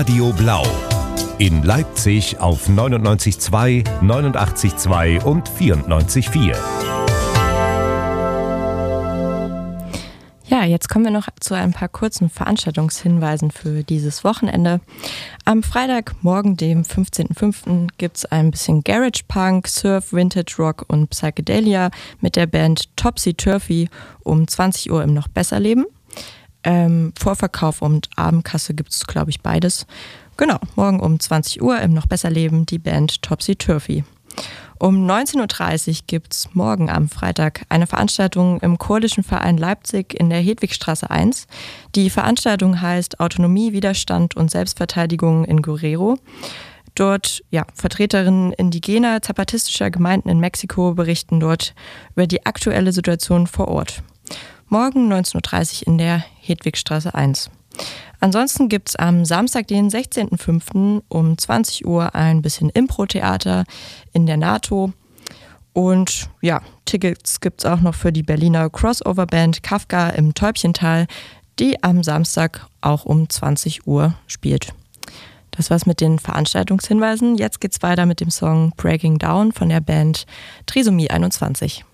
Radio Blau. In Leipzig auf 99,2, 89,2 und 94,4. Ja, jetzt kommen wir noch zu ein paar kurzen Veranstaltungshinweisen für dieses Wochenende. Am Freitagmorgen, dem 15.05., gibt es ein bisschen Garage Punk, Surf, Vintage Rock und Psychedelia mit der Band Topsy Turvy um 20 Uhr im Noch besser Leben. Vorverkauf und Abendkasse gibt es, glaube ich, beides. Genau, morgen um 20 Uhr im Noch besser Leben die Band Topsy Turvy. Um 19.30 Uhr gibt es morgen am Freitag eine Veranstaltung im Kurdischen Verein Leipzig in der Hedwigstraße 1. Die Veranstaltung heißt Autonomie, Widerstand und Selbstverteidigung in Guerrero. Dort, Vertreterinnen indigener, zapatistischer Gemeinden in Mexiko berichten dort über die aktuelle Situation vor Ort. Morgen 19.30 Uhr in der Hedwigstraße 1. Ansonsten gibt es am Samstag, den 16.05. um 20 Uhr ein bisschen Impro-Theater in der NATO. Und Tickets gibt es auch noch für die Berliner Crossover-Band Kafka im Täubchental, die am Samstag auch um 20 Uhr spielt. Das war's mit den Veranstaltungshinweisen. Jetzt geht's weiter mit dem Song Breaking Down von der Band Trisomie 21.